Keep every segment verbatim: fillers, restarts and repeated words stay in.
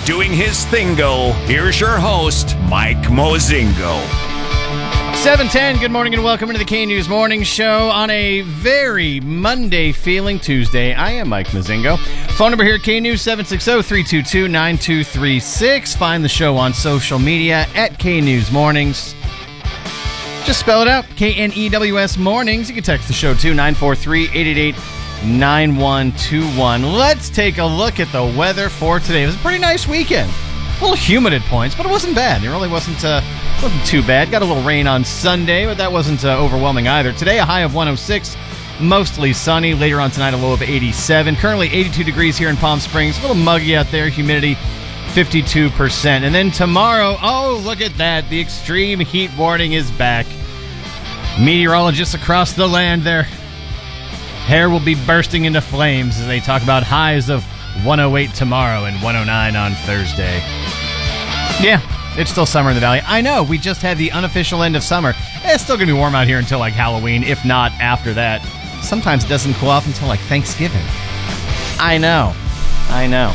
doing his thingo, here's your host, Mike Mozingo. seven ten, good morning and welcome into the K-News Morning Show on a very Monday-feeling Tuesday. I am Mike Mozingo. Phone number here at K-News, seven six zero, three two two, nine two three six. Find the show on social media at K-News Mornings. Just spell it out, K N E W S Mornings. You can text the show too, nine four three, eight eight eight, nine one two one. Let's take a look at the weather for today. It was a pretty nice weekend. A little humid at points, but it wasn't bad. It really wasn't uh, wasn't too bad. Got a little rain on Sunday, but that wasn't uh, overwhelming either. Today, a high of one oh six, mostly sunny. Later on tonight, a low of eighty-seven. Currently eighty-two degrees here in Palm Springs. A little muggy out there. Humidity fifty-two percent. And then tomorrow, oh, look at that. The extreme heat warning is back. Meteorologists across the land, their hair will be bursting into flames as they talk about highs of one oh eight tomorrow and one oh nine on Thursday. Yeah, it's still summer in the valley. I know, we just had the unofficial end of summer. It's still going to be warm out here until like Halloween, if not after that. Sometimes it doesn't cool off until like Thanksgiving. I know. I know.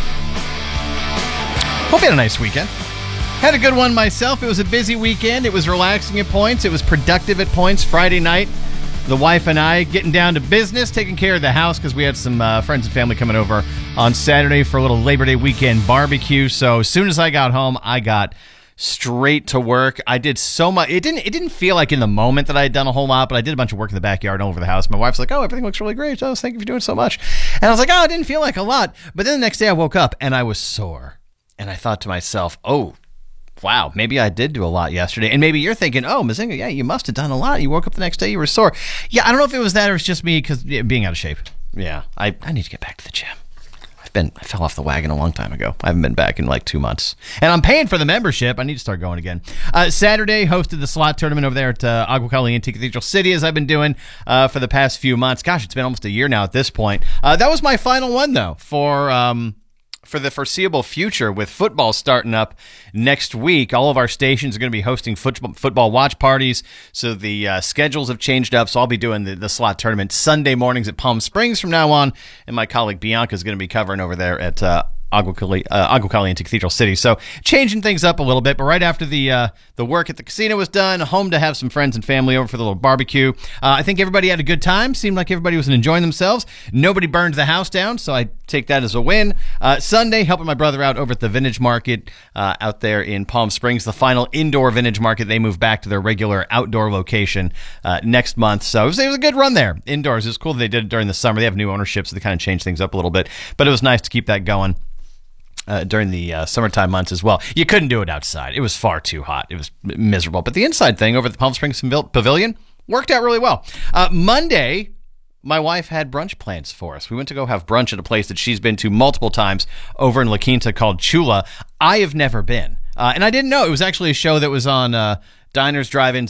Hope you had a nice weekend. Had a good one myself. It was a busy weekend. It was relaxing at points. It was productive at points. Friday night, the wife and I getting down to business, taking care of the house because we had some uh, friends and family coming over on Saturday for a little Labor Day weekend barbecue. So as soon as I got home, I got straight to work. I did so much. It didn't It didn't feel like in the moment that I had done a whole lot, but I did a bunch of work in the backyard and all over the house. My wife's like, oh, everything looks really great. Oh, thank you for doing so much. And I was like, oh, it didn't feel like a lot. But then the next day I woke up and I was sore. And I thought to myself, oh, wow, maybe I did do a lot yesterday. And maybe you're thinking, oh, Mozingo, yeah, you must have done a lot. You woke up the next day, you were sore. Yeah, I don't know if it was that or it's just me because yeah, being out of shape. Yeah, I, I need to get back to the gym. I've been, I fell off the wagon a long time ago. I haven't been back in like two months. And I'm paying for the membership. I need to start going again. Uh, Saturday, hosted the slot tournament over there at uh, Agua Caliente Cathedral City, as I've been doing uh, for the past few months. Gosh, it's been almost a year now at this point. Uh, that was my final one, though, for... Um, For the foreseeable future, with football starting up next week. All of our stations are going to be hosting football, football watch parties, so the uh, schedules have changed up, so I'll be doing the, the slot tournament Sunday mornings at Palm Springs from now on, and my colleague Bianca is going to be covering over there at uh, Agua, Cali- uh, Agua Caliente Cathedral City. So changing things up a little bit, but right after the uh, the work at the casino was done, home to have some friends and family over for the little barbecue. Uh, I think everybody had a good time. Seemed like everybody was enjoying themselves. Nobody burned the house down, so I take that as a win. Uh, Sunday, helping my brother out over at the Vintage Market uh, out there in Palm Springs, the final indoor Vintage Market. They move back to their regular outdoor location uh, next month. So it was, it was a good run there indoors. It was cool that they did it during the summer. They have new ownership, so they kind of changed things up a little bit. But it was nice to keep that going. Uh, during the uh, summertime months as well. You couldn't do it outside. It was far too hot. It was miserable. But the inside thing over at the Palm Springs Pavilion worked out really well. Uh, Monday, my wife had brunch plans for us. We went to go have brunch at a place that she's been to multiple times over in La Quinta called Chula. I have never been. Uh, and I didn't know. It was actually a show that was on uh, Diners, Drive-Ins,